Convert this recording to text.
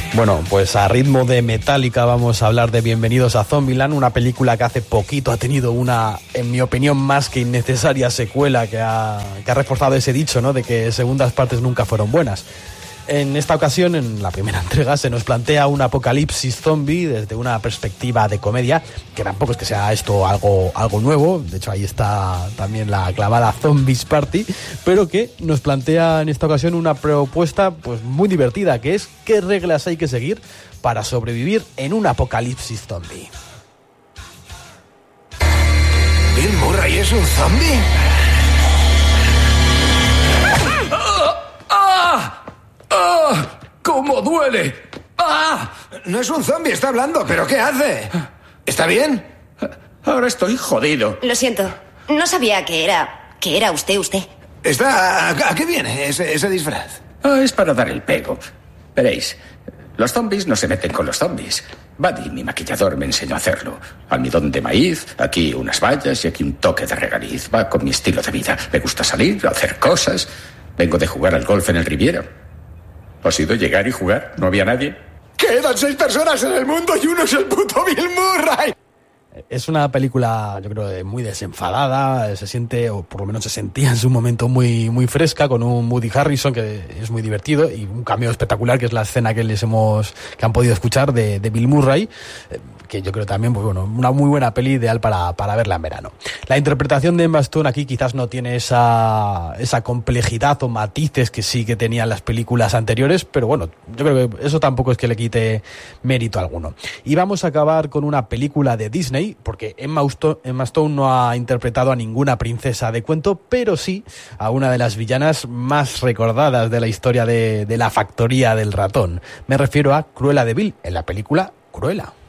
Bueno, pues a ritmo de Metallica vamos a hablar de Bienvenidos a Zombieland, una película que hace poquito ha tenido una, en mi opinión, más que innecesaria secuela que ha reforzado ese dicho, ¿no?, de que segundas partes nunca fueron buenas. En esta ocasión, en la primera entrega, se nos plantea un apocalipsis zombie desde una perspectiva de comedia, que tampoco es que sea esto algo nuevo, de hecho ahí está también la clavada Zombies Party, pero que nos plantea en esta ocasión una propuesta pues muy divertida, que es qué reglas hay que seguir para sobrevivir en un apocalipsis zombie. ¿Bill Murray es un zombie? ¡Ah! ¡Cómo duele! ¡Ah! No es un zombie, está hablando, ¿pero qué hace? ¿Está bien? Ahora estoy jodido. Lo siento, no sabía que era usted. ¿A qué viene ese disfraz? Es para dar el pego. Veréis, los zombies no se meten con los zombies. Buddy, mi maquillador, me enseñó a hacerlo. Almidón de maíz, aquí unas vallas y aquí un toque de regaliz. Va con mi estilo de vida. Me gusta salir, hacer cosas. Vengo de jugar al golf en el Riviera. ¿Has ido llegar y jugar? ¿No había nadie? Quedan 6 personas en el mundo y uno es el puto Bill Murray. Es una película, yo creo, muy desenfadada, se siente, o por lo menos se sentía en su momento muy, muy fresca, con un Woody Harrelson que es muy divertido y un cameo espectacular, que es la escena que han podido escuchar de Bill Murray, que yo creo también, pues bueno, una muy buena peli ideal para verla en verano. La interpretación de Emma Stone aquí quizás no tiene esa complejidad o matices que sí que tenían las películas anteriores, pero bueno, yo creo que eso tampoco es que le quite mérito alguno. Y vamos a acabar con una película de Disney, porque Emma Stone no ha interpretado a ninguna princesa de cuento, pero sí a una de las villanas más recordadas de la historia de la factoría del ratón. Me refiero a Cruella de Vil, en la película Cruella.